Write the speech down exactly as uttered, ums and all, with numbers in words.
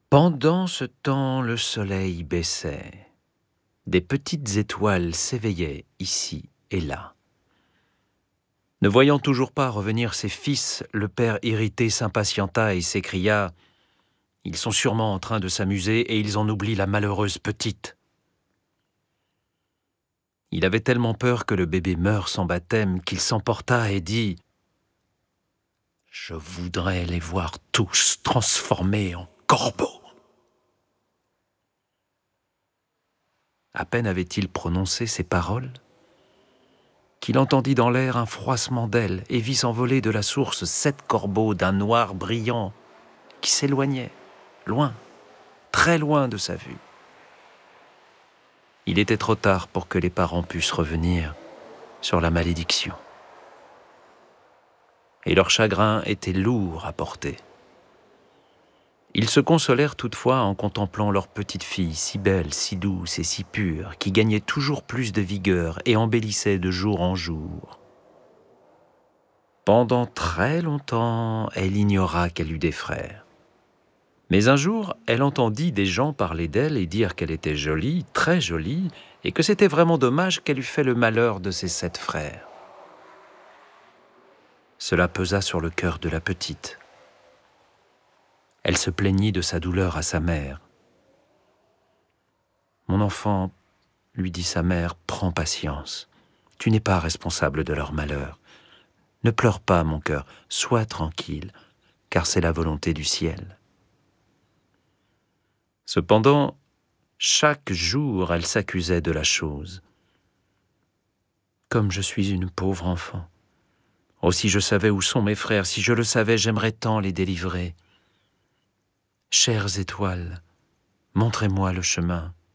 Pendant ce temps, le soleil baissait. Des petites étoiles s'éveillaient ici et là. Ne voyant toujours pas revenir ses fils, le père irrité s'impatienta et s'écria « Ils sont sûrement en train de s'amuser et ils en oublient la malheureuse petite. » Il avait tellement peur que le bébé meure sans baptême qu'il s'emporta et dit « Je voudrais les voir tous transformés en corbeaux. » À peine avait-il prononcé ces paroles qu'il entendit dans l'air un froissement d'ailes et vit s'envoler de la source sept corbeaux d'un noir brillant qui s'éloignaient, loin, très loin de sa vue. Il était trop tard pour que les parents pussent revenir sur la malédiction. Et leur chagrin était lourd à porter. Ils se consolèrent toutefois en contemplant leur petite fille, si belle, si douce et si pure, qui gagnait toujours plus de vigueur et embellissait de jour en jour. Pendant très longtemps, elle ignora qu'elle eût des frères. Mais un jour, elle entendit des gens parler d'elle et dire qu'elle était jolie, très jolie, et que c'était vraiment dommage qu'elle eût fait le malheur de ses sept frères. Cela pesa sur le cœur de la petite. Elle se plaignit de sa douleur à sa mère. « Mon enfant, lui dit sa mère, prends patience. Tu n'es pas responsable de leur malheur. Ne pleure pas, mon cœur, sois tranquille, car c'est la volonté du ciel. » Cependant, chaque jour, elle s'accusait de la chose. « Comme je suis une pauvre enfant. Oh, si je savais où sont mes frères, si je le savais, j'aimerais tant les délivrer. Chères étoiles, montrez-moi le chemin.